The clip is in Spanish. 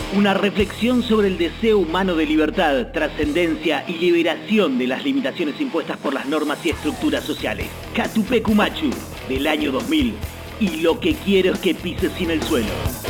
Una reflexión sobre el deseo humano de libertad, trascendencia y liberación de las limitaciones impuestas por las normas y estructuras sociales. Catupecu Machu, del año 2000. Y lo que quiero es que pises sin el suelo.